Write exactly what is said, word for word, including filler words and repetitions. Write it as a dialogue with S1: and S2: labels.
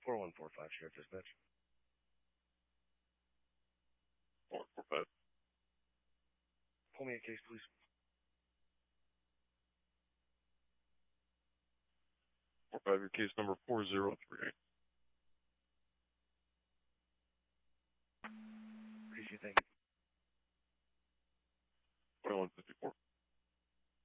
S1: four one four five, Sheriff Dispatch.
S2: four one four five.
S1: Pull me a case, please.
S2: four five, your case number four zero three.
S1: Appreciate it, thank you.